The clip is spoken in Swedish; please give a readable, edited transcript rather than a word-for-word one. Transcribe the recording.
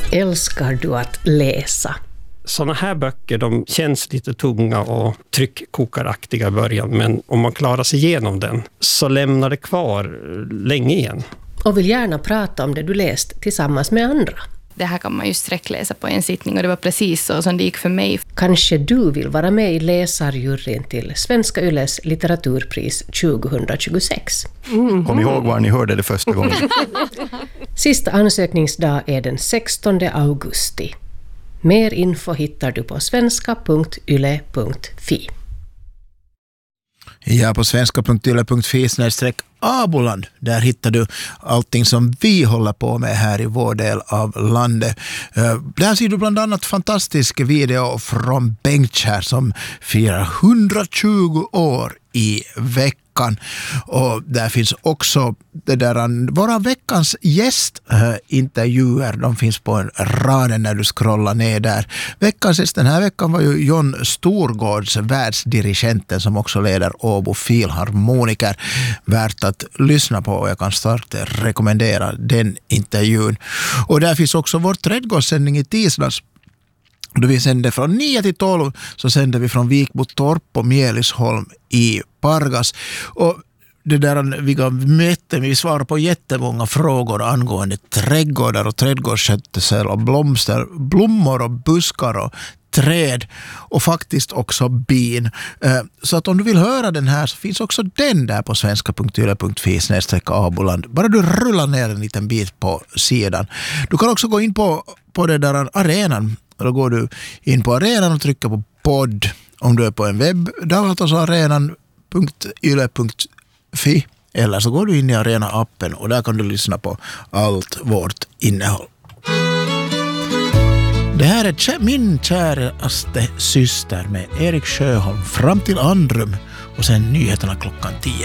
Älskar du att läsa? Såna här böcker, de känns lite tunga och tryckkokaraktiga i början, men om man klarar sig igenom den så lämnar det kvar länge igen. Och vill gärna prata om det du läst tillsammans med andra. Det här kan man ju sträckläsa på en sittning och det var precis så som det gick för mig. Kanske du vill vara med i läsarjuryn till Svenska Yles litteraturpris 2026. Kom ihåg var ni hörde det första gången. Sista ansökningsdag är den 16 augusti. Mer info hittar du på svenska.yle.fi. Ja, på svenska.yle.fi/Aboland. Där hittar du allting som vi håller på med här i vår del av landet. Där ser du bland annat fantastisk video från Bengtkär som firar 120 år i veckan. Och där finns också det där, våra veckans gästintervjuer. De finns på en raden när du scrollar ner där. Veckans gäst den här veckan var ju John Storgårds, världsdirigenten som också leder Åbo Filharmoniker. Värt att lyssna på och jag kan starkt rekommendera den intervjun. Och där finns också vår trädgårdssändning i tisdags. Då vi sände från 9 till 12 så sände vi från Vikbotorp och Mjälisholm i Pargas. Och det där vi svarar på jättemånga frågor angående trädgårdar och trädgårdsskötsel och blomster, blommor och buskar och träd och faktiskt också bin. Så att om du vill höra den här så finns också den där på svenska.yle.fi/Aboland. Bara du rullar ner en liten bit på sidan. Du kan också gå in på det där arenan. Då går du in på arenan och trycker på podd. Om du är på en webbdator så arenan.yle.fi eller så går du in i Arena-appen och där kan du lyssna på allt vårt innehåll. Det här är min käraste syster med Erik Sjöholm fram till Andrum och sen nyheterna klockan 10.